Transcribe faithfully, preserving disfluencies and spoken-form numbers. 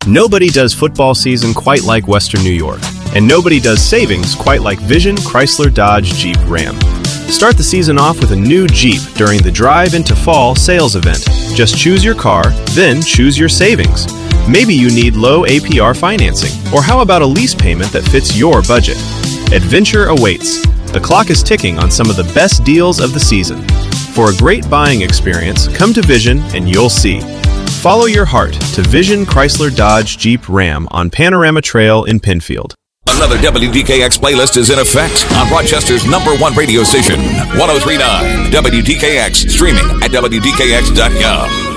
Nobody does football season quite like Western New York, and nobody does savings quite like Vision Chrysler Dodge Jeep Ram. Start the season off with a new Jeep during the Drive into Fall sales event. Just choose your car, then choose your savings. Maybe you need low A P R financing, or how about a lease payment that fits your budget? Adventure awaits. The clock is ticking on some of the best deals of the season. For a great buying experience, come to Vision and you'll see. Follow your heart to Vision Chrysler Dodge Jeep Ram on Panorama Trail in Penfield. Another W D K X playlist is in effect on Rochester's number one radio station, one oh three point nine W D K X, streaming at W D K X dot com.